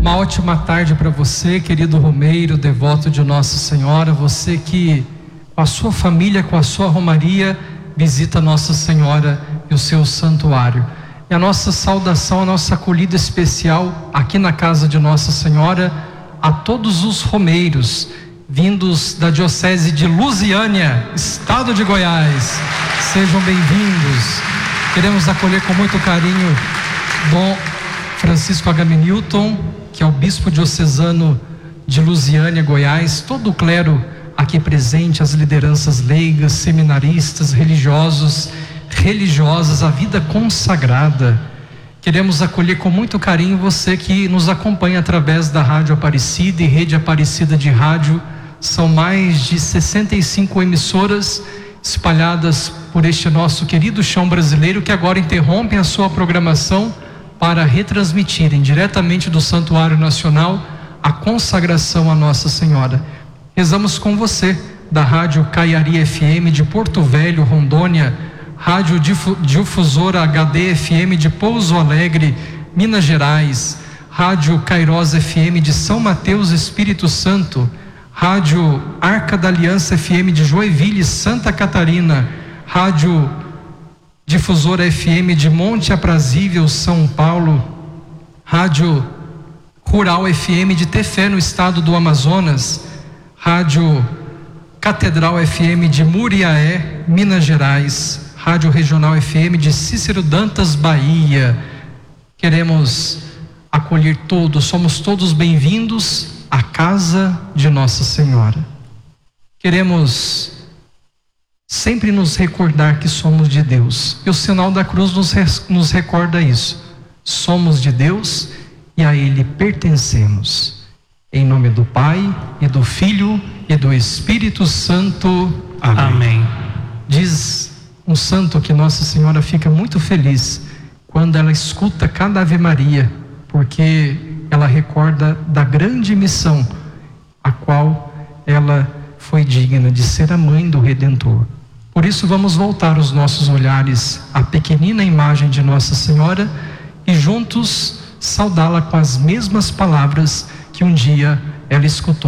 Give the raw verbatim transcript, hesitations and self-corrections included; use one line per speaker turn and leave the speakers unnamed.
Uma ótima tarde para você, querido romeiro, devoto de Nossa Senhora, você que com a sua família, com a sua romaria, visita Nossa Senhora e o seu santuário. E a nossa saudação, a nossa acolhida especial aqui na casa de Nossa Senhora a todos os romeiros vindos da Diocese de Lusiânia, Estado de Goiás. Sejam bem-vindos. Queremos acolher com muito carinho Dom Francisco Agamenilton, que é o bispo diocesano de Lusiânia, Goiás, todo o clero aqui presente, as lideranças leigas, seminaristas, religiosos, religiosas, a vida consagrada. Queremos acolher com muito carinho você que nos acompanha através da Rádio Aparecida e Rede Aparecida de Rádio. São mais de sessenta e cinco emissoras espalhadas por este nosso querido chão brasileiro, que agora interrompem a sua programação para retransmitirem diretamente do Santuário Nacional a consagração a Nossa Senhora. Rezamos com você da Rádio Caiari F M de Porto Velho, Rondônia, Rádio Difusora H D F M de Pouso Alegre, Minas Gerais, Rádio Kairos F M de São Mateus, Espírito Santo, Rádio Arca da Aliança F M de Joinville, Santa Catarina, Rádio Difusora F M de Monte Aprazível, São Paulo, Rádio Rural F M de Tefé, no estado do Amazonas, Rádio Catedral F M de Muriaé, Minas Gerais, Rádio Regional F M de Cícero Dantas, Bahia. Queremos acolher todos, somos todos bem-vindos à casa de Nossa Senhora. Queremos sempre nos recordar que somos de Deus, e o sinal da cruz nos, nos recorda isso. Somos de Deus e a Ele pertencemos. Em nome do Pai, e do Filho, e do Espírito Santo. Amém. Amém. Diz um santo que Nossa Senhora fica muito feliz quando ela escuta cada Ave Maria, porque ela recorda da grande missão a qual ela foi digna de ser a mãe do Redentor. Por isso vamos voltar os nossos olhares à pequenina imagem de Nossa Senhora e juntos saudá-la com as mesmas palavras que um dia ela escutou